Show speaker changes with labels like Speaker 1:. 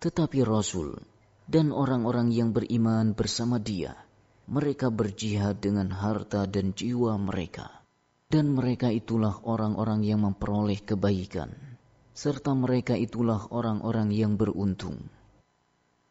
Speaker 1: Tetapi Rasul dan orang-orang yang beriman bersama dia, mereka berjihad dengan harta dan jiwa mereka. Dan mereka itulah orang-orang yang memperoleh kebaikan, serta mereka itulah orang-orang yang beruntung.